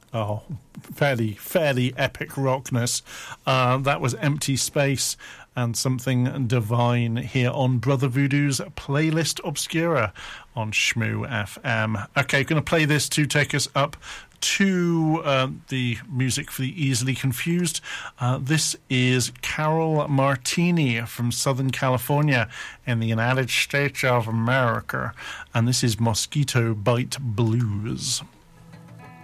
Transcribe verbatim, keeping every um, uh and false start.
Oh, fairly, fairly epic rockness. Uh, that was Empty Space and Something Divine here on Brother Voodoo's Playlist Obscura on Shmoo F M. Okay, going to play this to take us up to uh, the music for the easily confused. Uh, this is Carol Martini from Southern California in the United States of America, and this is Mosquito Bite Blues.